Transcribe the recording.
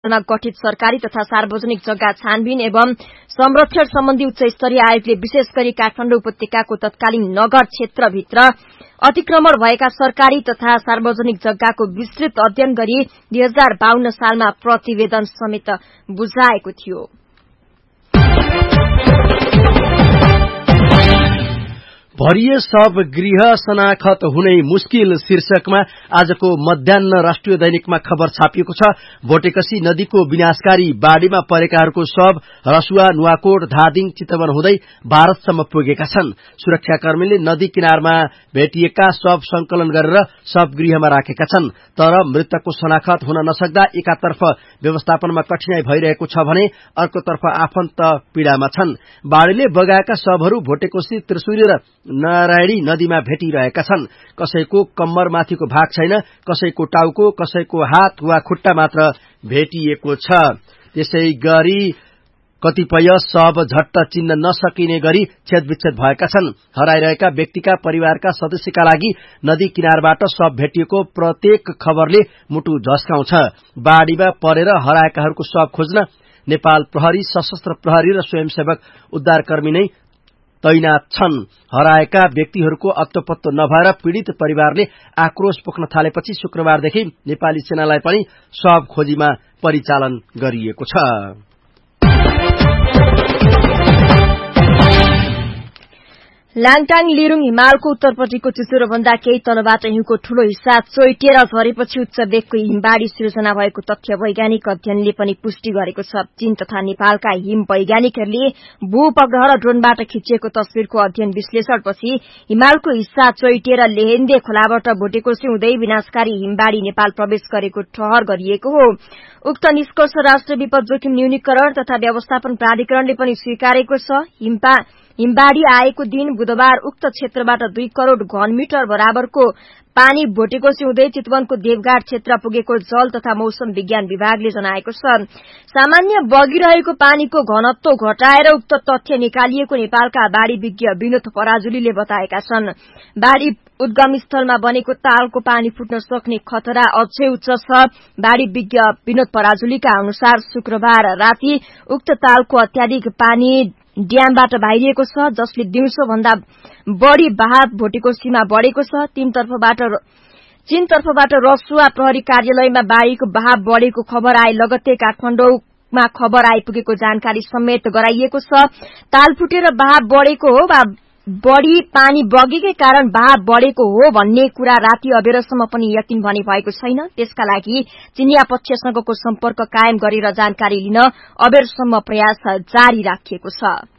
गठित सरकारी तथा सार्वजनिक जग्गा छानबिन एवं संरक्षण सम्बन्धी उच्च स्तरीय आयोगले विशेष गरी काठमाडौँ उपत्यकाको तत्कालीन नगर क्षेत्रभित्र अतिक्रमण भएका सरकारी तथा सार्वजनिक जग्गाको विस्तृत अध्ययन गरी 2052 सालमा प्रतिवेदन समेत बुझाएको थियो। भरिए सब गृह शनाखत हुनै मुस्किल शीर्षकमा आजको मध्याह्न राष्ट्रिय दैनिकमा खबर छापिएको छ। भोटेकसी नदीको विनाशकारी बाढ़ीमा परेकाहरूको शव रसुवा, नुवाकोट, धादिङ, चितवन हुँदै भारतसम्म पुगेका छन्। सुरक्षाकर्मीले नदी किनारमा भेटिएका शव संकलन गरेर शव गृहमा राखेका छन्। तर मृतकको शनाखत हुन नसक्दा एकातर्फ व्यवस्थापनमा कठिनाई भइरहेको छ भने अर्कोतर्फ आफन्त पीड़ामा छन्। बाढ़ीले बगाएका शवहरू भोटेकोसी, त्रिशुली र नारायणी नदीमा भेटिरहेका छन्। कसैको कम्मरमाथिको भाग छैन, कसैको टाउको, कसैको हात वा खुट्टा मात्र भेटिएको छ। त्यसैगरी कतिपय शव झट्ट चिन्न नसकिने गरी छेदविच्छेद भएका छन्। हराइरहेका व्यक्तिका परिवारका सदस्यका लागि नदी किनारबाट शव भेटिएको प्रत्येक खबरले मुटु झस्काउँछ। बाढ़ीमा परेर हराएकाहरूको शव खोज्न नेपाल प्रहरी, सशस्त्र प्रहरी र स्वयंसेवक उद्धारकर्मी नै तैनात छन्। हराएका व्यक्तिहरूको अत्तोपत्तो नभएर पीड़ित परिवारले आक्रोश पोख्न थालेपछि शुक्रबारदेखि नेपाली सेनालाई पनि शव खोजीमा परिचालन गरिएको छ। लाङटाङ लिरुङ हिमालको उत्तरपट्टिको चुचुरो भन्दा केही तलबाट हिउँको ठूलो हिस्सा चोइटिएर झरेपछि उच्च वेगको हिमबाढ़ी सृजना भएको तथ्य वैज्ञानिक अध्ययनले पनि पुष्टि गरेको छ। चीन तथा नेपालका हिम वैज्ञानिकहरूले भूउपग्रह र ड्रोनबाट खिचिएको तस्विरको अध्ययन विश्लेषणपछि हिमालको हिस्सा चोइटिएर लेहेन्दे खोलाबाट भोटेकोसी हुँदै विनाशकारी हिमबाढ़ी नेपाल प्रवेश गरेको ठहर गरिएको हो। उक्त निष्कर्ष राष्ट्रिय विपद जोखिम न्यूनीकरण तथा व्यवस्थापन प्राधिकरणले पनि स्वीकारेको छ। हिमबाढ़ी आएको दिन बुधबार उक्त क्षेत्रबाट 2 करोड़ घनमिटर बराबरको पानी भोटेकोसी हुँदै चितवनको देवघाट क्षेत्र पुगेको जल तथा मौसम विज्ञान विभागले जनाएको छ। सामान्य बगिरहेको पानीको घनत्व घटाएर उक्त तथ्य निकालिएको नेपालका बाढ़ी विज्ञ विनोद पराजुलीले बताएका छन्। बाढ़ी उद्गम स्थलमा बनेको तालको पानी फुट्न सक्ने खतरा अझै उच्च छ। बाढ़ी विज्ञ विनोद पराजुलीका अनुसार शुक्रबार राति उक्त तालको अत्याधिक पानी ड्यामबाट बाहिरिएको छ, जसले दिउँसो भन्दा बढ़ी बहाव भोटेकोसीमा बढ़ेको छ। चीनतर्फबाट रसुवा प्रहरी कार्यालयमा बाढ़ीको बहाव बढ़ेको खबर आए लगत्तै काठमाडौँमा खबर आइपुगेको जानकारी समेत गराइएको छ। ताल फुटेर बहाव बढ़ेको हो वा बढ़ी पानी बगेकै कारण बहाव बढ़ेको हो भन्ने कुरा राति अबेरसम्म पनि यकिन भने भएको छैन। त्यसका लागि चीनिया पक्षसँगको सम्पर्क कायम गरेर जानकारी लिन अबेरसम्म प्रयास जारी राखिएको छ।